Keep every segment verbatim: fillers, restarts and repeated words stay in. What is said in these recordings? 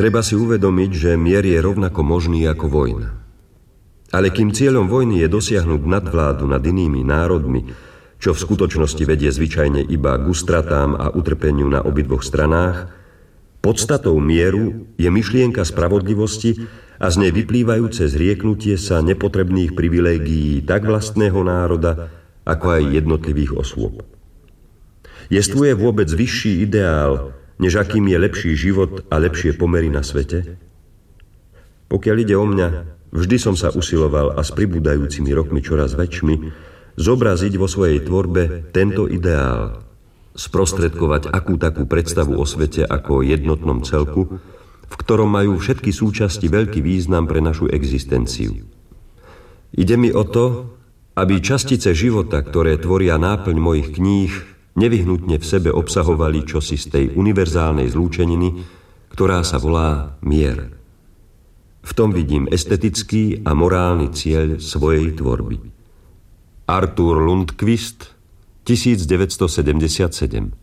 Treba si uvedomiť, že mier je rovnako možný ako vojna. Ale kým cieľom vojny je dosiahnuť nadvládu nad inými národmi, čo v skutočnosti vedie zvyčajne iba k ústratám a utrpeniu na obidvoch stranách, podstatou mieru je myšlienka spravodlivosti a z nej vyplývajúce zrieknutie sa nepotrebných privilégií tak vlastného národa, ako aj jednotlivých osôb. Jestvuje vôbec vyšší ideál, než akým je lepší život a lepšie pomery na svete? Pokiaľ ide o mňa, vždy som sa usiloval a s pribúdajúcimi rokmi čoraz väčšmi zobraziť vo svojej tvorbe tento ideál, sprostredkovať akú takú predstavu o svete ako jednotnom celku, v ktorom majú všetky súčasti veľký význam pre našu existenciu. Ide mi o to, aby častice života, ktoré tvoria náplň mojich kníh, nevyhnutne v sebe obsahovali čosi z tej univerzálnej zlúčeniny, ktorá sa volá mier. V tom vidím estetický a morálny cieľ svojej tvorby. Arthur Lundqvist, tisícdeväťstosedemdesiatsedem.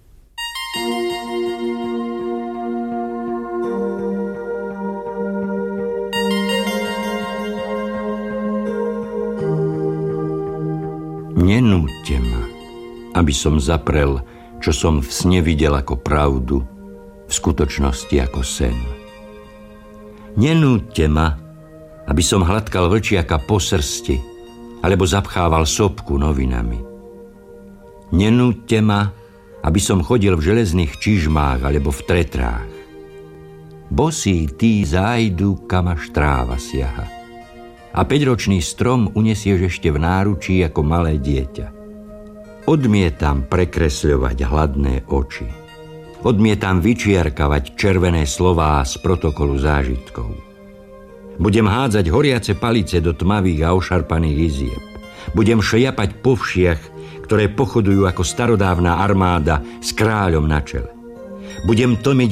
Nenúďte ma, aby som zaprel, čo som v sne videl ako pravdu, v skutočnosti ako sen. Nenúďte ma, aby som hladkal vlčiaka po srsti, alebo zapchával sopku novinami. Nenúďte ma, aby som chodil v železných čižmách alebo v tretrách. Bosí tí zájdu, kam až tráva siaha. A päťročný strom unesieš ešte v náručí ako malé dieťa. Odmietam prekresľovať hladné oči. Odmietam vyčiarkavať červené slová z protokolu zážitkov. Budem hádzať horiace palice do tmavých a ošarpaných izieb. Budem šliapať po všiach, ktoré pochodujú ako starodávna armáda s kráľom na čele. Budem tlmiť